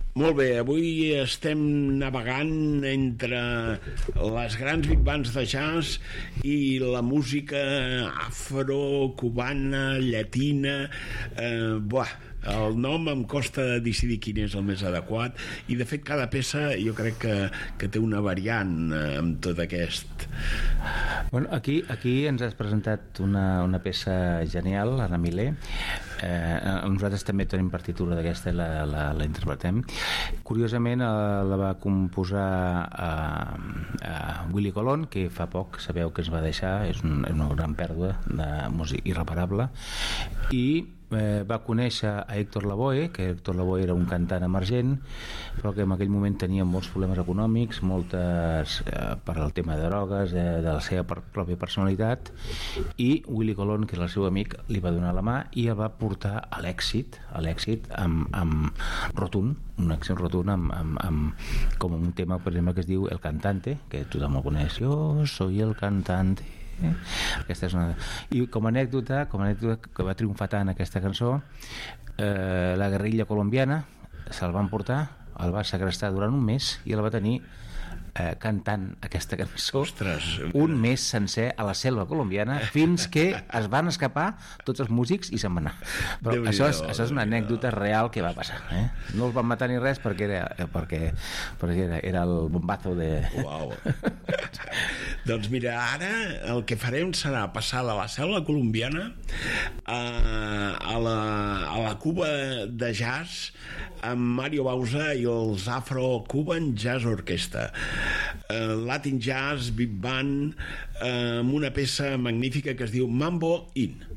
Molt bé, avui estem navegant entre les grans big bands de jazz i la música afro, cubana, llatina. El nom em costa decidir quin és el més adequat, i de fet cada peça jo crec que té una variant amb tot aquest. Bueno, aquí ens has presentat una peça genial, Anna Milé. Nosaltres també tenim partitura d'aquesta i la interpretem. Curiosament la va composar Willy Colón, que fa poc sabeu que es va deixar, és una gran pèrdua de música irreparable, i va conèixer a Héctor Lavoe, que Héctor Lavoe era un cantant emergent, però que en aquell moment tenia molts problemes econòmics, per al tema de drogues, de la seva pròpia personalitat, i Willy Colón, que era el seu amic, li va donar la mà i el va portar a l'èxit amb rotund, un èxit rotund com un tema, per exemple, que es diu El Cantante, que tothom el coneix, yo soy el cantante. Aquesta és una... I com a anècdota que va triomfar tant aquesta cançó, la guerrilla colombiana se'l van portar, el va segrestar durant un mes i el va tenir cantant aquesta cançó. Ostres. Un mes sencer a la selva colombiana, fins que es van escapar tots els músics i se'n van anar. Però això és una anècdota real que va passar, No els van matar ni res perquè era el bombazo de... Uau. Doncs mira, ara el que farem serà passar de la selva colombiana a la Cuba de jazz amb Mario Bauza i els Afro Cuban Jazz Orquestra, Latin Jazz, Big Band, amb una peça magnífica que es diu Mambo In.